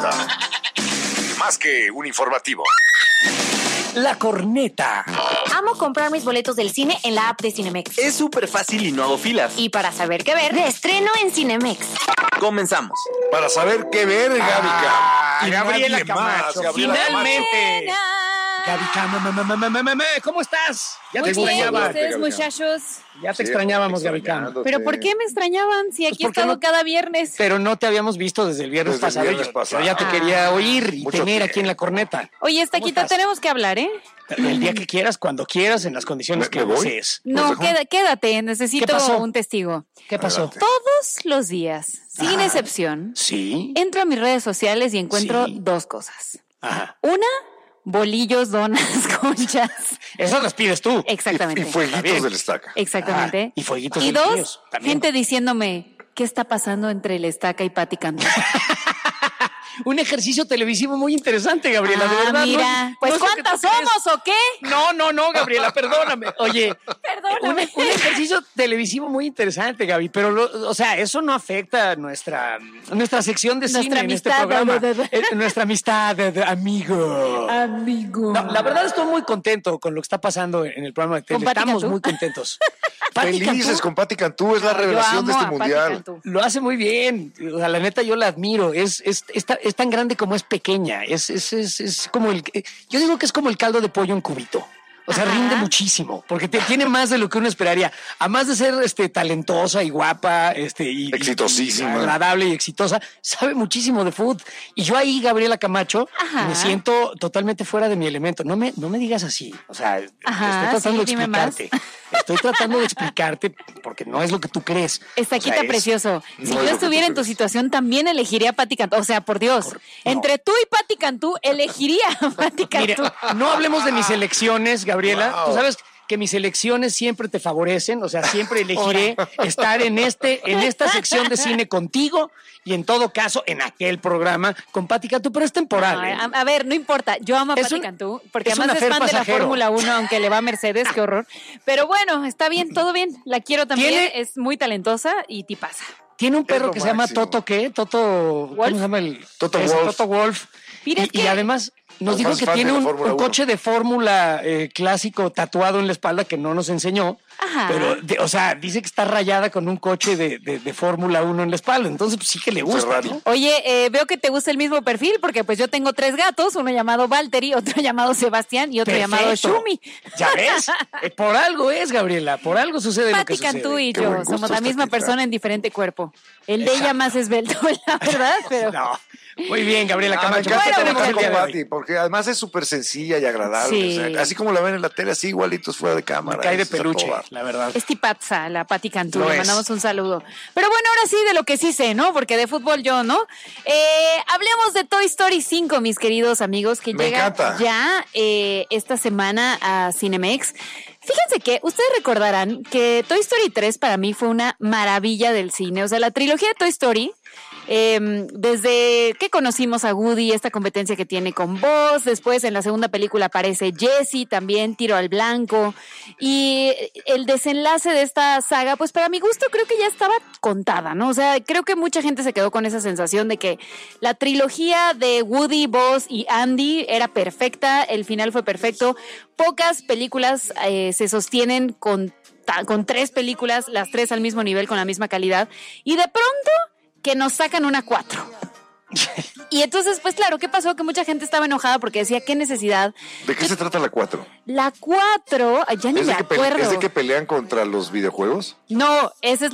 corneta. Más que un informativo. La corneta. Amo comprar mis boletos del cine en la app de Cinemex. Es súper fácil y no hago filas. Y para saber qué ver, de estreno en Cinemex. Comenzamos. Para saber qué ver, Gabica. Y Gabriela nadie Camacho. más, Gabriela Finalmente. Gabica, ¿cómo estás? Ya te Muy bien, extrañaba. ustedes, muchachos. Ya te extrañábamos, Gabica. ¿Pero por qué me extrañaban si aquí he ¿por qué estado no? cada viernes? Pero no te habíamos visto desde el viernes Desde el pasado. viernes Yo pasado. ya te quería oír y Mucho tener tiempo. aquí en la corneta. Oye, Estaquita, estás? tenemos que hablar, ¿eh? El día que quieras, cuando quieras, en las condiciones ¿Me que voy? desees. No, dejó? quédate, ¿Qué necesito pasó? un testigo. ¿Qué pasó? Adelante. Todos los días, sin excepción, Sí. entro a mis redes sociales y encuentro Sí. dos cosas. Ajá. Una, bolillos, donas, conchas. Eso las pides tú. Exactamente. Y fueguitos del estaca. Exactamente. Ah, y fueguitos Y del dos, Dios, también. gente diciéndome, ¿qué está pasando entre el Estaca y Pati Cantú? Un ejercicio televisivo muy interesante, Gabriela, de verdad. Mira, no pues es lo que ¿cuántas tú crees. somos o qué? No, Gabriela, perdóname. Oye, Perdóname. un ejercicio televisivo muy interesante, Gaby, pero, o sea, eso no afecta nuestra sección de Nuestra cine en este amistad, programa. de. Nuestra amistad, amigo. Amigo. No, la verdad estoy muy contento con lo que está pasando en el programa de tele. ¿Con Pati Estamos Cantú? muy contentos. Pati Felices Cantú con Pati Cantú, es la revelación de este mundial. lo hace muy bien. O sea, la neta, yo la admiro. Es tan grande como es pequeña. Es como yo digo que es como el caldo de pollo en cubito. O sea, Ajá. rinde muchísimo, porque tiene más de lo que uno esperaría. Además de ser talentosa y guapa, y Exitosísima. y agradable y exitosa, sabe muchísimo de food. Y yo ahí, Gabriela Camacho, Ajá. me siento totalmente fuera de mi elemento. No me digas así. O sea, Ajá, estoy tratando sí, de dime más. explicarte. Estoy tratando de explicarte porque no es lo que tú crees. Estaquita O sea, precioso. no Si es yo lo que estuviera tú en tu crees. situación, también elegiría a Pati Cantú. O sea, por Dios. Entre tú y Pati Cantú, elegiría a Pati Mire, Cantú. no hablemos de mis elecciones, Gabriela. Wow. Tú sabes que mis elecciones siempre te favorecen, o sea, siempre elegiré estar en esta sección de cine contigo y en todo caso en aquel programa con Pati Cantú, pero es temporal. No, ¿eh? a ver, no importa. Yo amo a Es Pati un- Cantú, porque es un además es affair fan de la pasajero. Fórmula 1, aunque le va a Mercedes, qué horror. Pero bueno, está bien, todo bien. La quiero también, ¿Tiene- es muy talentosa y tipaza. Tiene un perro lo que se llama máximo. Toto, ¿qué? Toto, ¿cómo Wolf. se llama el? Toto Ese, Wolf. Toto Wolf. Mira, es Y que- además nos Los dijo más que fans tiene de la un Fórmula 1. coche de fórmula clásico tatuado en la espalda que no nos enseñó. Ajá. Pero, o sea, dice que está rayada con un coche de Fórmula 1 en la espalda. Entonces, pues sí que le gusta, Ferrari. ¿no? Oye, veo que te gusta el mismo perfil, porque pues yo tengo 3 gatos, uno llamado Valtteri, otro llamado Sebastián y otro Perfecto. llamado Shumi. ¿Ya ves? Por algo es, Gabriela. Por algo sucede lo que Pati sucede. Cantú y Qué yo buen gusto somos la está misma aquí, persona en diferente cuerpo. El de ella más esbelto, la verdad, pero... No. Muy bien, Gabriela Ah, me Camacho. encanta ¿Qué tenemos trabajar el día con de hoy? Pati, porque además es súper sencilla y agradable. Sí. O sea, así como la ven en la tele, así igualitos fuera de cámara. Cae de Es a todo peluche, dar. la verdad. Es tipazza, la Pati Cantú, Lo le es. mandamos un saludo. Pero bueno, ahora sí de lo que sí sé, ¿no? Porque de fútbol yo, ¿no? Hablemos de Toy Story 5, mis queridos amigos, que Me llega encanta. ya esta semana a Cinemex. Fíjense que ustedes recordarán que Toy Story 3 para mí fue una maravilla del cine. O sea, la trilogía de Toy Story, desde que conocimos a Woody, esta competencia que tiene con Buzz, después en la segunda película aparece Jessie, también Tiro al Blanco, y el desenlace de esta saga, pues para mi gusto creo que ya estaba contada, ¿no? O sea, creo que mucha gente se quedó con esa sensación de que la trilogía de Woody, Buzz y Andy era perfecta, el final fue perfecto, pocas películas se sostienen con 3 películas, las 3 al mismo nivel, con la misma calidad, y de pronto que nos sacan una 4. Y entonces, pues claro, ¿qué pasó? Que mucha gente estaba enojada porque decía, ¿qué necesidad? ¿De qué se trata la 4? La 4, ya ni ¿Es me de, acuerdo. ¿Es de que pelean contra los videojuegos? No, esa es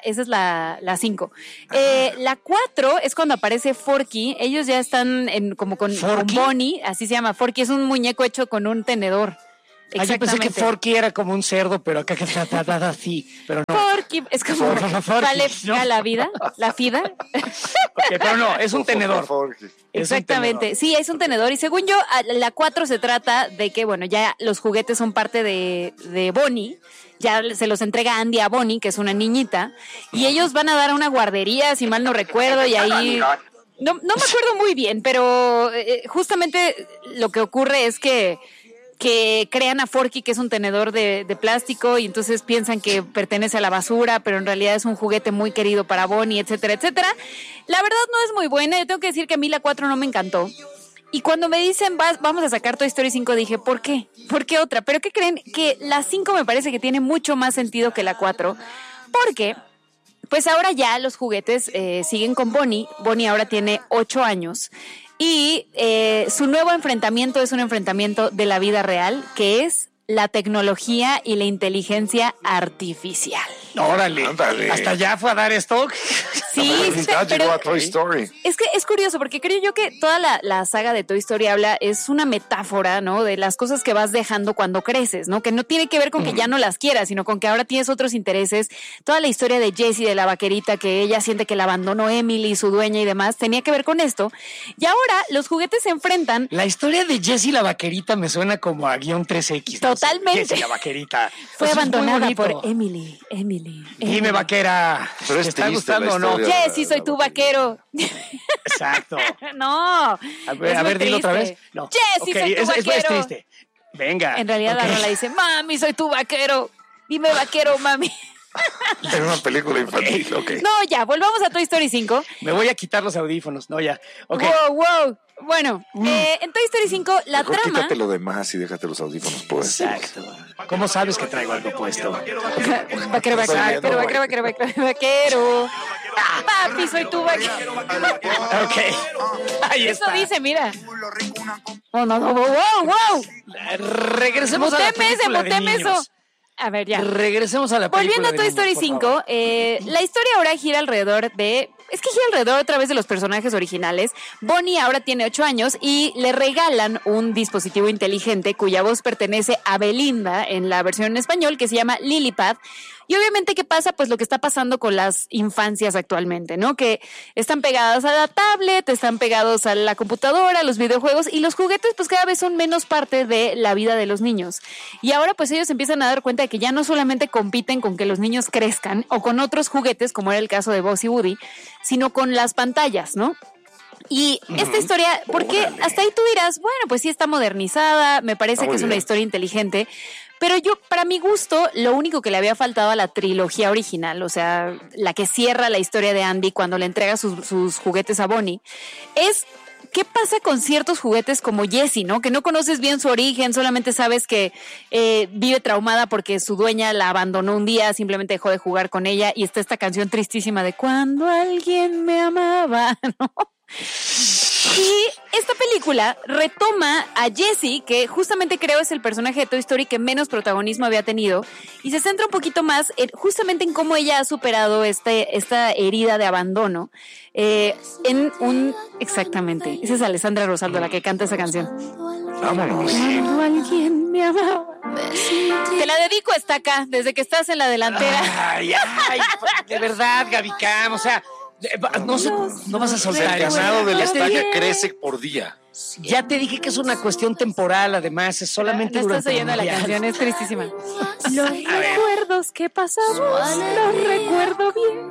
la 5. La 4 es cuando aparece Forky. Ellos ya están como con ¿Forky? Bonnie, así se llama. Forky es un muñeco hecho con un tenedor. Ah, yo pensé que Forky era como un cerdo, pero acá que trata así. Pero no. Forky, es como Forky, vale ¿no? la vida, la fida. Ok, pero no, es un tenedor. Forky. Es un Exactamente, tenedor. sí, es un tenedor. Y según yo, la 4 se trata de que, bueno, ya los juguetes son parte de Bonnie. Ya se los entrega Andy a Bonnie, que es una niñita. Y ellos van a dar a una guardería, si mal no recuerdo, y ahí... No me acuerdo muy bien, pero justamente lo que ocurre es que que crean a Forky, que es un tenedor de plástico, y entonces piensan que pertenece a la basura, pero en realidad es un juguete muy querido para Bonnie, etcétera, etcétera. La verdad no es muy buena. Yo tengo que decir que a mí la 4 no me encantó. Y cuando me dicen, vamos a sacar Toy Story 5, dije, ¿por qué? ¿Por qué otra? ¿Pero qué creen? Que la 5 me parece que tiene mucho más sentido que la 4, porque pues ahora ya los juguetes siguen con Bonnie. Bonnie ahora tiene 8 años. Y su nuevo enfrentamiento es un enfrentamiento de la vida real, que es la tecnología y la inteligencia artificial. Órale. Ándale. ¿Hasta allá fue a dar stock? Sí, Ya pero llegó a Toy Story. es que es curioso porque creo yo que toda la saga de Toy Story es una metáfora, ¿no? De las cosas que vas dejando cuando creces, ¿no? Que no tiene que ver con que ya no las quieras, sino con que ahora tienes otros intereses. Toda la historia de Jessie, de la vaquerita, que ella siente que la abandonó Emily, su dueña y demás, tenía que ver con esto. Y ahora los juguetes se enfrentan. La historia de Jessie la vaquerita me suena como a guión 3X. ¿no? Totalmente. Jessie la vaquerita. Fue Pues es muy abandonada bonito. por Emily. Dime, vaquera, Pero ¿te es está triste gustando la o no? historia. Jessie, soy tu vaquero. Exacto. No. A ver, dilo otra vez. No. Jessie, Ok, soy tu es vaquero. triste. Venga. En realidad ok. la rola dice, mami, soy tu vaquero. Dime vaquero, mami. En una película infantil, ok. No, ya, volvamos a Toy Story 5. Me voy a quitar los audífonos. No, ya. Ok. Wow. Bueno, en Toy Story 5 la Mejor trama... quítate lo demás y déjate los audífonos puestos. Exacto. ¿Cómo sabes que traigo algo puesto? Vaquero. Papi, soy tu vaquero. Ok. Ahí Eso está. dice, mira. Oh, no, wow. Regresemos a la película de muteme eso. niños. A ver, ya. Regresemos a la película Volviendo a de Toy niños, Story por 5, favor. la historia ahora gira alrededor de... Es que gira alrededor otra vez de los personajes originales. Bonnie ahora tiene 8 años y le regalan un dispositivo inteligente cuya voz pertenece a Belinda en la versión en español, que se llama Lilipad. Y obviamente, ¿qué pasa? Pues lo que está pasando con las infancias actualmente, ¿no? Que están pegadas a la tablet, están pegados a la computadora, a los videojuegos, y los juguetes pues cada vez son menos parte de la vida de los niños. Y ahora pues ellos empiezan a dar cuenta de que ya no solamente compiten con que los niños crezcan o con otros juguetes, como era el caso de Buzz y Woody, sino con las pantallas, ¿no? Y esta historia, porque hasta ahí tú dirás, bueno, pues sí está modernizada, me parece Está que muy es una bien. historia inteligente, pero yo, para mi gusto, lo único que le había faltado a la trilogía original, o sea, la que cierra la historia de Andy cuando le entrega sus juguetes a Bonnie, es ¿qué pasa con ciertos juguetes como Jessie, ¿no? Que no conoces bien su origen, solamente sabes que vive traumada porque su dueña la abandonó un día, simplemente dejó de jugar con ella, y está esta canción tristísima de Cuando alguien me amaba, ¿no? Y esta película retoma a Jessie, que justamente creo es el personaje de Toy Story que menos protagonismo había tenido, y se centra un poquito más justamente en cómo ella ha superado esta herida de abandono. Exactamente, esa es Alessandra Rosaldo la que canta esa canción. Vámonos. Cuando alguien me amaba. Te la dedico, está acá, desde que estás en la delantera. Ay, de verdad, Gaby Cam, o sea, no vas a soltar El eso. ganado de la Ya te estaca dije- crece por día. Ya te dije que es una cuestión temporal, además, es solamente No estás durante oyendo el la día. canción, es tristísima. Los recuerdos que pasamos, los recuerdo bien.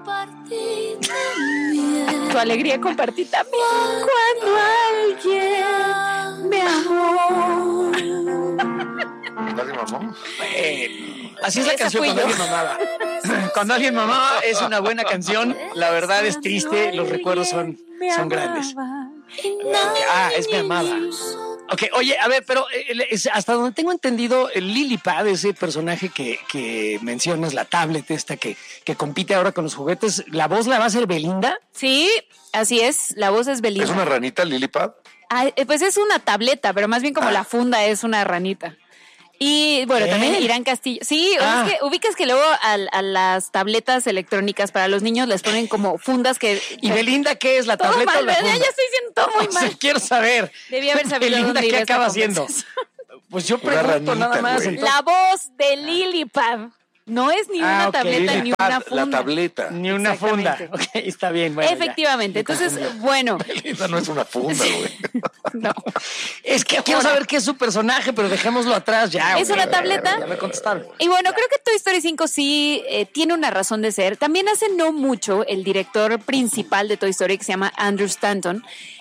Tu alegría compartí también. Cuando alguien me amó. ¿Nadie mamó? Así es la Esa canción fui cuando yo. alguien mamaba. Cuando alguien mamaba es una buena canción. La verdad es triste, los recuerdos son grandes. Es mi amada. Ok, oye, a ver, pero hasta donde tengo entendido, el Lilipad, ese personaje que mencionas, la tablet esta que compite ahora con los juguetes, ¿la voz la va a hacer Belinda? Sí, así es, la voz es Belinda. ¿Es una ranita, Lilipad? Pues es una tableta, pero más bien como la funda es una ranita. Y bueno, ¿Qué? también Irán Castillo. Sí, es que ubicas que luego a las tabletas electrónicas para los niños les ponen como fundas que... ¿Y Belinda qué es, la todo tableta mal, o la ¿verdad? funda? Ya estoy diciendo todo muy O sea, mal. quiero saber. Debí haber sabido Belinda, dónde ¿qué iba esta acaba haciendo? conversación. Pues yo Una pregunto nada ranita, más. güey. entonces. La voz de Lilipad. No es ni una ok, tableta ni Lilipad, una funda. la tableta. Ni una funda. Exactamente. Ok, está bien. Bueno, ya. Efectivamente. Entonces, bueno, Esa no es una funda, güey. no. Es que quiero saber qué es su personaje, pero dejémoslo atrás ya. ¿Es güey. una tableta? Ya me contestaron. Y bueno, creo que Toy Story 5 sí tiene una razón de ser. También hace no mucho el director principal de Toy Story, que se llama Andrew Stanton,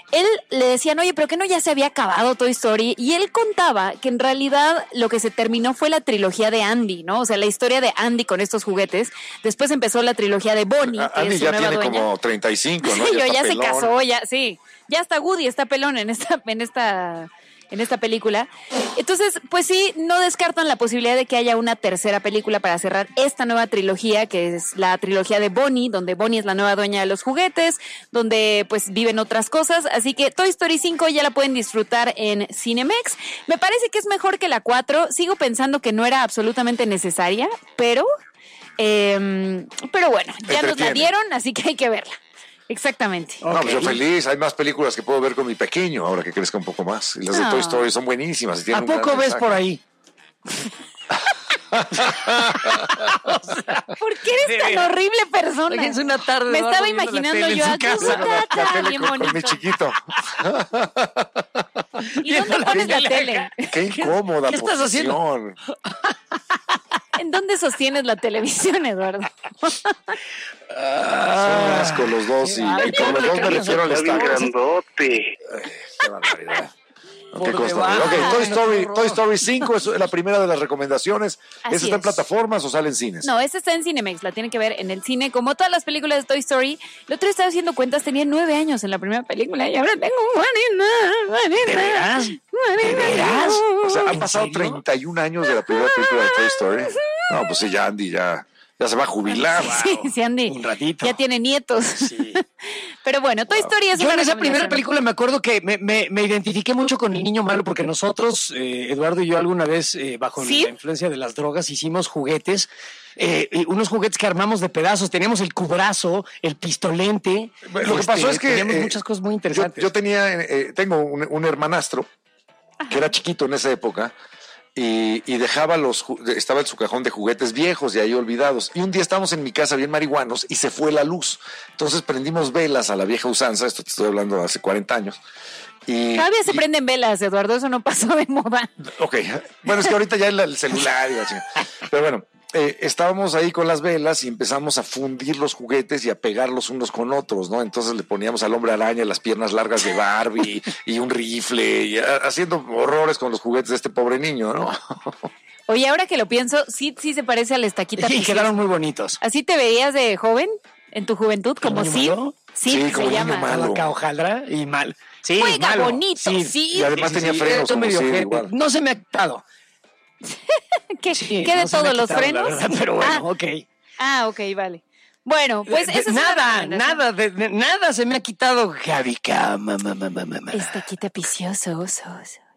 él le decían, oye, ¿pero qué no ya se había acabado Toy Story? Y él contaba que en realidad lo que se terminó fue la trilogía de Andy, ¿no? O sea, la historia de Andy con estos juguetes. Después empezó la trilogía de Bonnie, que Andy es su ya nueva tiene dueña. como 35, ¿no? Sí, Ya yo está ya se pelón. casó, ya, sí. Ya está Woody, está pelón en esta película. Entonces, pues sí, no descartan la posibilidad de que haya una tercera película para cerrar esta nueva trilogía, que es la trilogía de Bonnie, donde Bonnie es la nueva dueña de los juguetes, donde pues viven otras cosas. Así que Toy Story 5 ya la pueden disfrutar en Cinemex. Me parece que es mejor que la 4. Sigo pensando que no era absolutamente necesaria, pero bueno, ya nos la Entretiene. dieron, así que hay que verla. Exactamente. No, pues yo feliz. Hay más películas que puedo ver con mi pequeño ahora que crezca un poco más. Y las de Ah. Toy Story son buenísimas. Y tienen ¿A un gran poco ves mensaje. por ahí? ¿Por qué eres tan horrible persona? Oye, es una tarde, Me Eduardo, estaba viendo la imaginando tele yo en a su casa. tu La tata, tele bien con mi bonito. chiquito. ¿Y dónde pones la tele? Qué incómoda ¿Qué estás haciendo? posición. ¿En dónde sostienes la televisión, Eduardo? Son un asco los dos. Y Ay, por los pobre dos me Carlos, refiero al Está bien estado. grandote. Qué barbaridad. No, Por qué cosa. debajo. Ok, Ay, Toy Story 5 es la primera de las recomendaciones. Así ¿Esa está en es. plataformas o sale en cines? No, esta está en Cinemex, la tienen que ver en el cine. Como todas las películas de Toy Story, el otro día estaba haciendo cuentas, tenía 9 años en la primera película y ahora tengo 40. ¿De veras? ¿De veras? O sea, han ¿En pasado serio? 31 años de la primera película de Toy Story. No, pues sí, ya Andy ya se va a jubilar. Sí, Andy. Un ratito. Ya tiene nietos. Sí. Pero bueno, Toy Story es Yo una en esa primera recomendación. película me acuerdo que me identifiqué mucho con el niño malo porque nosotros, Eduardo y yo, alguna vez, bajo ¿Sí? la influencia de las drogas, hicimos juguetes, unos juguetes que armamos de pedazos. Teníamos el cubrazo, el pistolente. Lo que pasó es que teníamos muchas cosas muy interesantes. yo tengo un hermanastro que era chiquito en esa época y dejaba estaba en su cajón de juguetes viejos y ahí olvidados. Y un día estábamos en mi casa bien marihuanos y se fue la luz. Entonces prendimos velas a la vieja usanza, esto te estoy hablando de hace 40 años. Todavía se prenden velas, Eduardo, eso no pasó de moda. Ok, bueno, es que ahorita ya el celular y la chingada. Pero bueno, estábamos ahí con las velas y empezamos a fundir los juguetes y a pegarlos unos con otros, ¿no? Entonces le poníamos al hombre araña las piernas largas de Barbie y un rifle y haciendo horrores con los juguetes de este pobre niño, ¿no? Oye, ahora que lo pienso, sí se parece a la estaquita. Y Pichis. quedaron muy bonitos. ¿Así te veías de joven? ¿En tu juventud? ¿Como niño Sid? malo? Sid Sí, se como niño llama. malo. Acá hojaldra y mal. Sí, Juega malo. bonito, sí. Y además tenía frenos Esto como medio Sid, ojete. igual. No se me ha quitado. ¿Qué, Sí, qué de no se me todos ha los quitado, la frenos? verdad, pero bueno, ok. Ok, vale. Bueno, pues esa es una nada, recomendación. nada se me ha quitado, Javi. Estaquita picioso, oso.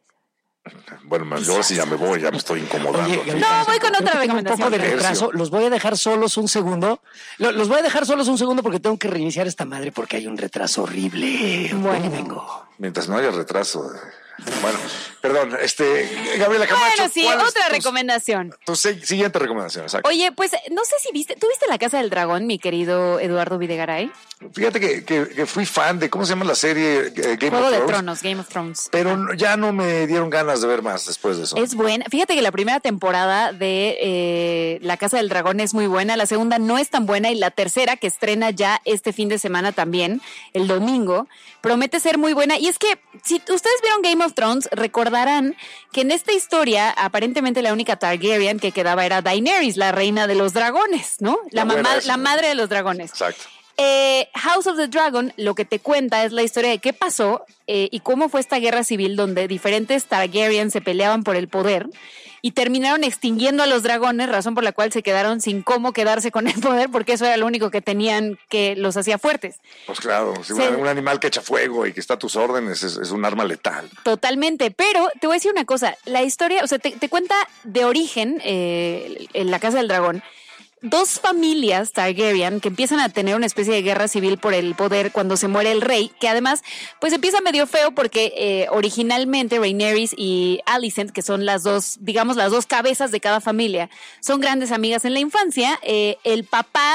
Bueno, yo ahora sí ya me voy, ya me estoy incomodando. Oye, aquí. No, voy con otra Creo que tengo recomendación. un poco de Tercio. retraso. Los voy a dejar solos un segundo. Los voy a dejar solos un segundo porque tengo que reiniciar esta madre porque hay un retraso horrible. Bueno. Ahí vengo. Mientras no haya retraso. Bueno, perdón, Gabriela Camacho. Bueno, sí, ¿cuál es otra recomendación. Tu siguiente recomendación, exacto. Oye, pues no sé si ¿tú viste La Casa del Dragón, mi querido Eduardo Videgaray? Fíjate que fui fan de, ¿cómo se llama la serie? Game Juego of de Thrones. Tronos, Game of Thrones. Pero ya no me dieron ganas de ver más después de eso. Es buena. Fíjate que la primera temporada de La Casa del Dragón es muy buena, la segunda no es tan buena y la tercera, que estrena ya este fin de semana también, el domingo, promete ser muy buena. Y es que si ustedes vieron Game of Thrones, recordarán que en esta historia aparentemente la única Targaryen que quedaba era Daenerys, la reina de los dragones, ¿no? La madre de los dragones. Exacto. House of the Dragon lo que te cuenta es la historia de qué pasó y cómo fue esta guerra civil donde diferentes Targaryen se peleaban por el poder y terminaron extinguiendo a los dragones, razón por la cual se quedaron sin cómo quedarse con el poder porque eso era lo único que tenían que los hacía fuertes. Pues claro, si Se- un animal que echa fuego y que está a tus órdenes es un arma letal. Totalmente, pero te voy a decir una cosa, la historia, o sea, te cuenta de origen en La Casa del Dragón. Dos familias Targaryen que empiezan a tener una especie de guerra civil por el poder cuando se muere el rey, que además pues empieza medio feo porque originalmente Rhaenyra y Alicent, que son las dos, digamos las dos cabezas de cada familia, son grandes amigas en la infancia. El papá